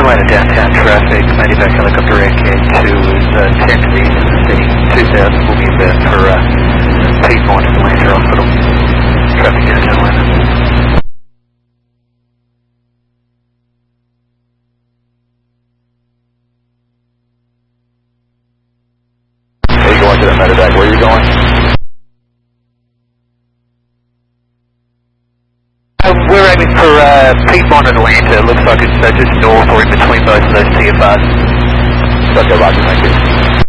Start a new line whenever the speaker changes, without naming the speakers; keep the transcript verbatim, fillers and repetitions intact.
Atlanta downtown traffic, Medevac helicopter A K two is uh, ten feet in the city, two thousand will be inbound for uh, Piedmont Atlanta Hospital. Traffic downtown Atlanta.
Are you going to the Medevac? Where are you going?
Uh, we're aiming for uh, Piedmont Atlanta. It looks like it's uh, just north or in between both of those T F Rs.
Okay, roger, thank you.